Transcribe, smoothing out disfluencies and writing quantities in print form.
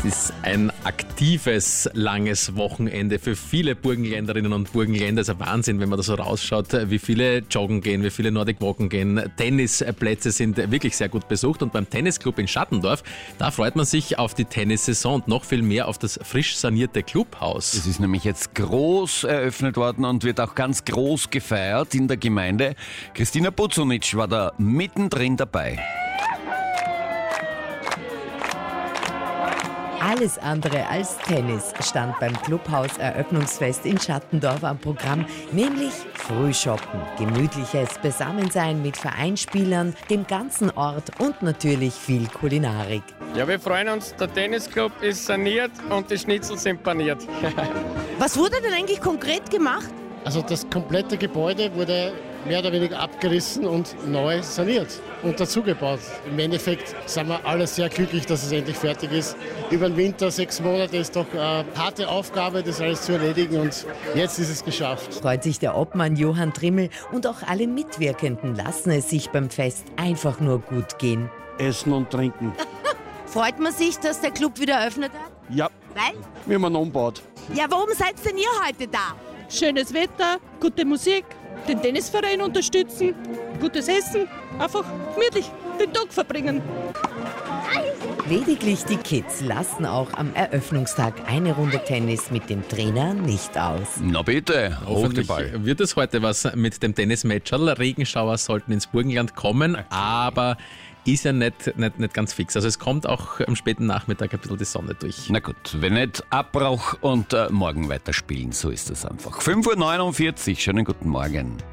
Es ist ein aktives, langes Wochenende für viele Burgenländerinnen und Burgenländer. Es ist ein Wahnsinn, wenn man da so rausschaut, wie viele joggen gehen, wie viele Nordic Walken gehen. Tennisplätze sind wirklich sehr gut besucht. Und beim Tennisclub in Schattendorf, da freut man sich auf die Tennissaison und noch viel mehr auf das frisch sanierte Clubhaus. Es ist nämlich jetzt groß eröffnet worden und wird auch ganz groß gefeiert in der Gemeinde. Christina Buzunic war da mittendrin dabei. Alles andere als Tennis stand beim Clubhaus-Eröffnungsfest in Schattendorf am Programm, nämlich Frühschoppen, gemütliches Beisammensein mit Vereinsspielern, dem ganzen Ort und natürlich viel Kulinarik. Ja, wir freuen uns, der Tennisclub ist saniert und die Schnitzel sind paniert. Was wurde denn eigentlich konkret gemacht? Also das komplette Gebäude wurde mehr oder weniger abgerissen und neu saniert und dazugebaut. Im Endeffekt sind wir alle sehr glücklich, dass es endlich fertig ist. Über den Winter 6 Monate ist doch eine harte Aufgabe, das alles zu erledigen und jetzt ist es geschafft. Freut sich der Obmann Johann Trimmel und auch alle Mitwirkenden lassen es sich beim Fest einfach nur gut gehen. Essen und trinken. Freut man sich, dass der Club wieder eröffnet hat? Ja, Weil? wie man umbaut. Ja, warum seid denn ihr heute da? Schönes Wetter, gute Musik, den Tennisverein unterstützen, gutes Essen, einfach gemütlich den Tag verbringen. Lediglich die Kids lassen auch am Eröffnungstag eine Runde Tennis mit dem Trainer nicht aus. Na bitte, hoch den Hoffentlich Ball. wird es heute was mit dem Tennismatcherl. Regenschauer sollten ins Burgenland kommen, aber ist ja nicht ganz fix. Also es kommt auch am späten Nachmittag ein bisschen die Sonne durch. Na gut, wenn nicht, Abbruch und morgen weiterspielen, so ist es einfach. 5:49 Uhr, schönen guten Morgen.